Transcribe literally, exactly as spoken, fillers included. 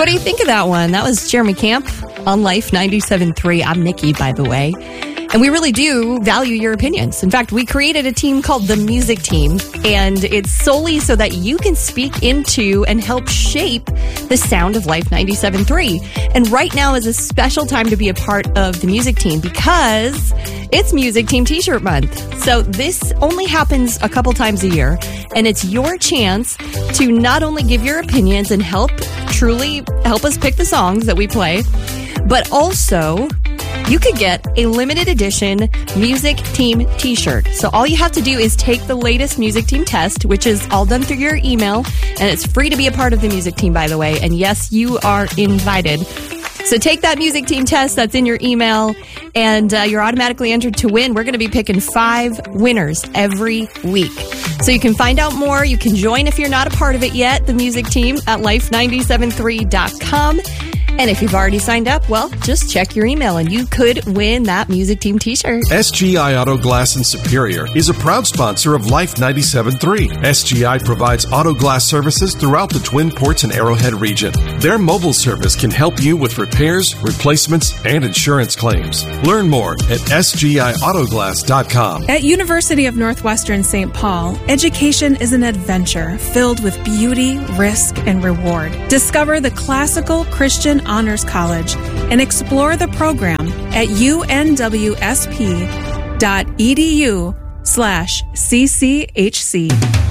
what do you think of that one? That was Jeremy Camp on Life ninety-seven point three. I'm Nikki, by the way. And we really do value your opinions. In fact, we created a team called the Music Team, and it's solely so that you can speak into and help shape the sound of Life ninety-seven point three. And right now is a special time to be a part of the Music Team because it's Music Team T-shirt month. So this only happens a couple times a year, and it's your chance to not only give your opinions and help truly help us pick the songs that we play, but also you could get a limited edition Music Team t-shirt. So all you have to do is take the latest Music Team test, which is all done through your email, and it's free to be a part of the Music Team, by the way. And yes, you are invited. So take that Music Team test that's in your email, and uh, you're automatically entered to win. We're going to be picking five winners every week. So you can find out more. You can join if you're not a part of it yet, the Music Team at life nine seven three dot com. And if you've already signed up, well, just check your email and you could win that Music Team t-shirt. S G I Auto Glass in Superior is a proud sponsor of Life ninety-seven point three. S G I provides auto glass services throughout the Twin Ports and Arrowhead region. Their mobile service can help you with repairs, replacements, and insurance claims. Learn more at S G I auto glass dot com. At University of Northwestern Saint Paul, education is an adventure filled with beauty, risk, and reward. Discover the classical Christian Honors College and explore the program at unwsp dot edu slash cchc.